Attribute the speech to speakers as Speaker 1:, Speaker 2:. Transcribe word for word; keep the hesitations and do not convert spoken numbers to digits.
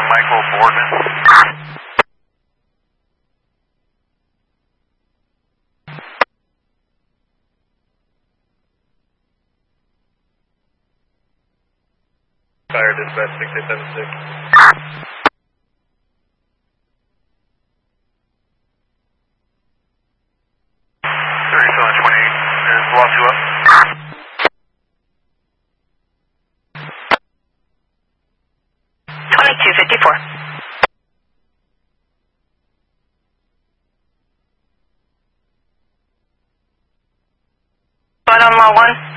Speaker 1: Michael Boardman. Fire dispatch six eight seven six. thirty-seven twenty-eight, there's block two up.
Speaker 2: twenty-two fifty-four. One on law one.